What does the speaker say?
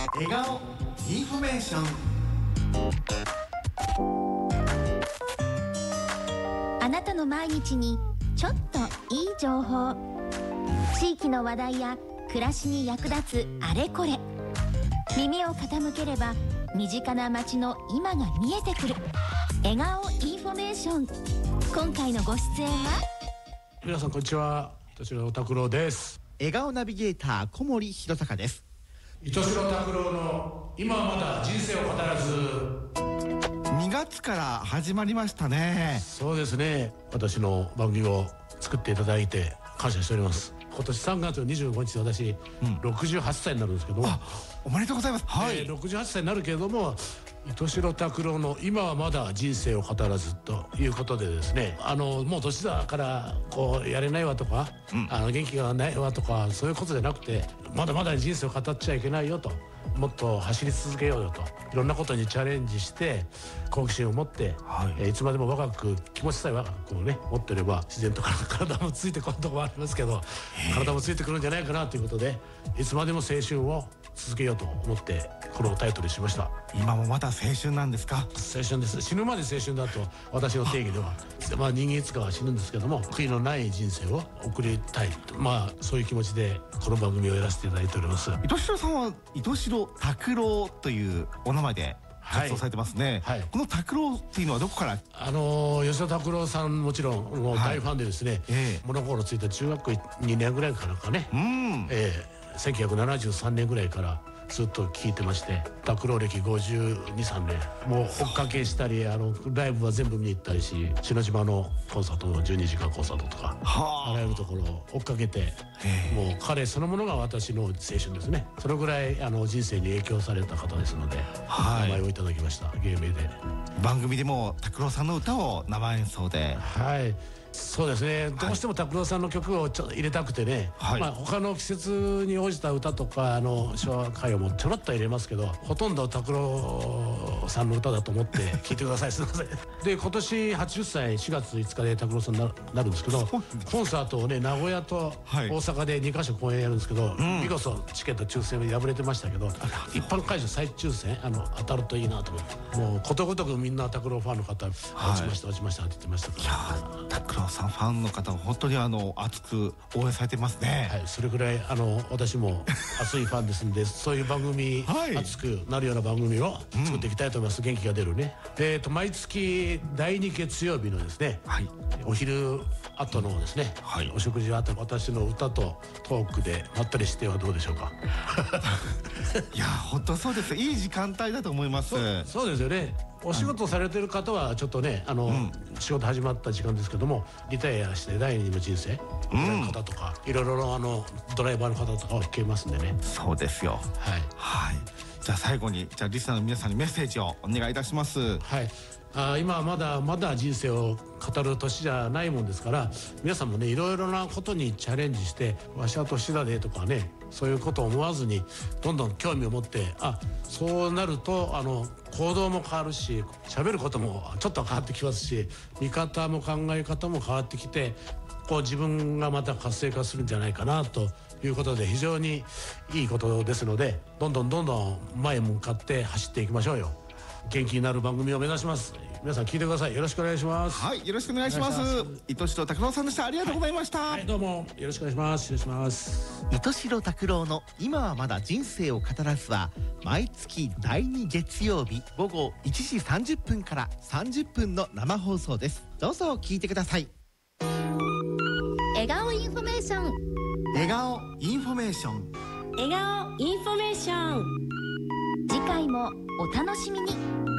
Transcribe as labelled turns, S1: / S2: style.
S1: 笑顔インフォメーション。
S2: あなたの毎日にちょっといい情報、地域の話題や暮らしに役立つあれこれ、耳を傾ければ身近な街の今が見えてくる。笑顔インフォメーション。今回のご出演は、
S3: 皆さんこんにちは、糸代拓郎です。
S1: 笑顔ナビゲーター小森弘隆です。
S3: 糸代拓郎の今はまだ人生を語らず。
S1: 2月から始まりましたね。
S3: そうですね、私の番組を作っていただいて感謝しております。今年3月25日で私、68歳になるんですけども、
S1: おめでとうございます。はい、
S3: 68歳になるけれども、糸代拓郎の今はまだ人生を語らずということでですね、もう年だからこうやれないわとか、元気がないわとか、そういうことじゃなくて、まだまだ人生を語っちゃいけないよと、もっと走り続けようよと、いろんなことにチャレンジして好奇心を持って、いつまでも若く、気持ちさえ若くね持ってれば自然と体もついてくるところもありますけど、体もついてくるんじゃないかなということで、いつまでも青春を続けようと思ってこのタイトルにしました。
S1: 今もまだ青春なんですか？
S3: 青春です。死ぬまで青春だと私の定義では。人間いつかは死ぬんですけども、悔いのない人生を送りたい、そういう気持ちでこの番組をやらせていただいております。
S1: 糸代さんは糸代拓郎というお名前で活動されてますね。この拓郎っていうのはどこから？
S3: 吉田拓郎さんもちろんもう大ファンでですね、物心ついた中学校2年ぐらいからかね、1973年ぐらいからずっと聴いてまして、拓郎歴52、3年もう追っかけしたり、ライブは全部見に行ったりし、篠島のコンサートの12時間コンサートとか、あらゆるところを追っかけて、もう彼そのものが私の青春ですね。それぐらい人生に影響された方ですので、名前をいただきました。芸名で
S1: 番組でも拓郎さんの歌を生演奏で。
S3: そうですね、どうしても拓郎さんの曲をちょっと入れたくてね、他の季節に応じた歌とか昭和歌謡もちょろっと入れますけど、ほとんど拓郎さんの歌だと思って聴いてください。すいません。で、今年80歳4月5日で拓郎さんになるんですけど、コンサートをね、名古屋と大阪で2カ所公演やるんですけど、見事チケット抽選で敗れてましたけど、一般会場再抽選当たるといいなと思って、もうことごとくみんな拓郎ファンの方、落ちましたって言ってましたから。
S1: 拓郎さんファンの方は本当に熱く応援されてますね。
S3: それぐらい私も熱いファンですんで、そういう番組、熱くなるような番組を作っていきたいと思います。元気が出るね。毎月第2月曜日のですね、お昼後のですね、お食事後、私の歌とトークでまったりしてはどうでしょうか。
S1: いや本当そうです。いい時間帯だと思います。
S3: そうですよね。お仕事されてる方はちょっとね、仕事始まった時間ですけども、リタイアして第二の人生の方とか、いろいろドライバーの方とかは聞けますんでね。
S1: そうですよ。じゃあ最後にリスナーの皆さんにメッセージをお願いいたします。
S3: 今はまだ人生を語る年じゃないもんですから、皆さんもね、いろいろなことにチャレンジして、わしは年だねとかね、そういうことを思わずにどんどん興味を持って、そうなると行動も変わるし、喋ることもちょっと変わってきますし、見方も考え方も変わってきて、自分がまた活性化するんじゃないかなということで、非常にいいことですので、どんどん前向かって走っていきましょうよ。元気になる番組を目指します。皆さん聞いてください。よろしくお願いします。
S1: よろしくお願いします。糸代拓郎さんでした。ありがとうございました。
S3: どうもよろしくお願いします。失礼します。
S1: 糸代拓郎の今はまだ人生を語らずは、毎月第2月曜日午後1時30分から30分の生放送です。どうぞ聞いてください。
S2: 笑顔インフォメーション。
S1: 笑顔インフォメーション。
S2: 笑顔インフォメーション。次回もお楽しみに。